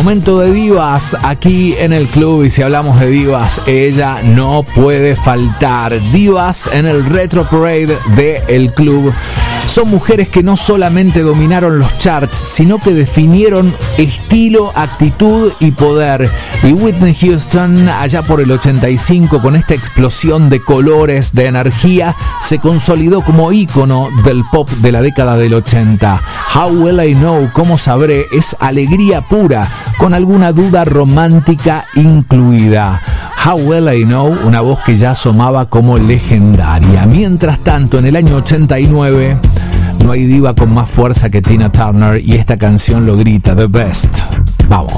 Momento de divas aquí en el club, y si hablamos de divas, ella no puede faltar. Divas en el Retro Parade de el club. Son mujeres que no solamente dominaron los charts, sino que definieron estilo, actitud y poder. Y Whitney Houston, allá por el 85, con esta explosión de colores, de energía, se consolidó como ícono del pop de la década del 80. How Will I Know, ¿cómo sabré? Es alegría pura, con alguna duda romántica incluida. How Will I Know, una voz que ya asomaba como legendaria. Mientras tanto, en el año 89, no hay diva con más fuerza que Tina Turner, y esta canción lo grita: The Best. Vamos.